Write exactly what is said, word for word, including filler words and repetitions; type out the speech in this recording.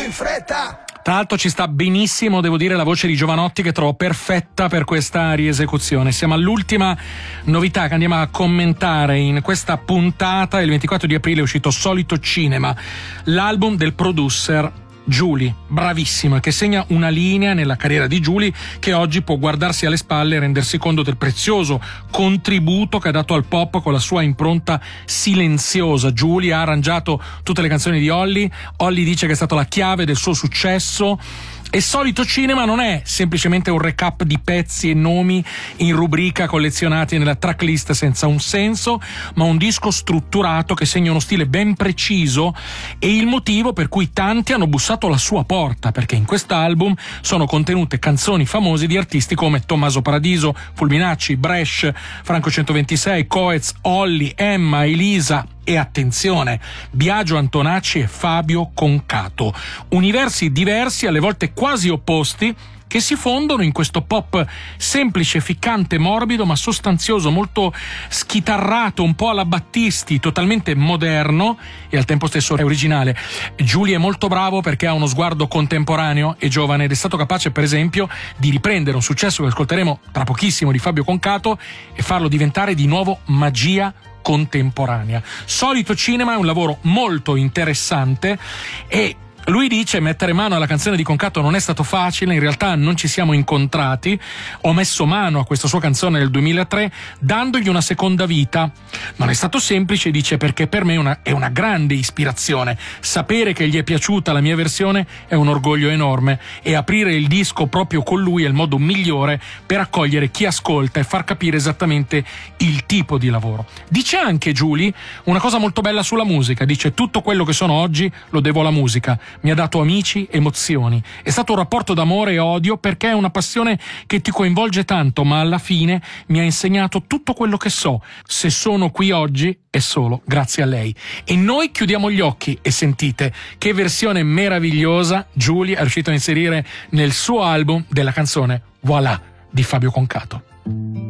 in fretta. Tra l'altro ci sta benissimo, devo dire, la voce di Jovanotti, che trovo perfetta per questa riesecuzione. Siamo all'ultima novità che andiamo a commentare in questa puntata. Il ventiquattro di aprile è uscito Solito Cinema, l'album del producer Giuli, bravissimo, che segna una linea nella carriera di Giuli, che oggi può guardarsi alle spalle e rendersi conto del prezioso contributo che ha dato al pop con la sua impronta silenziosa. Giuli ha arrangiato tutte le canzoni di Olly. Olly dice che è stata la chiave del suo successo. E Solito Cinema non è semplicemente un recap di pezzi e nomi in rubrica collezionati nella tracklist senza un senso, ma un disco strutturato che segna uno stile ben preciso, e il motivo per cui tanti hanno bussato alla sua porta, perché in quest'album sono contenute canzoni famose di artisti come Tommaso Paradiso, Fulminacci, Bresh, Franco centoventisei, Coez, Olly, Emma, Elisa e, attenzione, Biagio Antonacci e Fabio Concato. Universi diversi, alle volte quasi opposti, che si fondono in questo pop semplice, ficcante, morbido, ma sostanzioso, molto schitarrato, un po' alla Battisti, totalmente moderno e al tempo stesso originale. Giuli è molto bravo perché ha uno sguardo contemporaneo e giovane, ed è stato capace, per esempio, di riprendere un successo che ascolteremo tra pochissimo di Fabio Concato e farlo diventare di nuovo magia contemporanea. Solito Cinema è un lavoro molto interessante, e lui dice: mettere mano alla canzone di Concato non è stato facile, in realtà non ci siamo incontrati, ho messo mano a questa sua canzone nel duemilatré dandogli una seconda vita. Non è stato semplice, dice, perché per me è una, è una grande ispirazione. Sapere che gli è piaciuta la mia versione è un orgoglio enorme, e aprire il disco proprio con lui è il modo migliore per accogliere chi ascolta e far capire esattamente il tipo di lavoro. Dice anche Giuli una cosa molto bella sulla musica, dice: tutto quello che sono oggi lo devo alla musica. Mi ha dato amici, emozioni. È stato un rapporto d'amore e odio, perché è una passione che ti coinvolge tanto, ma alla fine mi ha insegnato tutto quello che so. Se sono qui oggi è solo grazie a lei. E noi chiudiamo gli occhi e sentite che versione meravigliosa Giuli è riuscito a inserire nel suo album della canzone Voilà di Fabio Concato.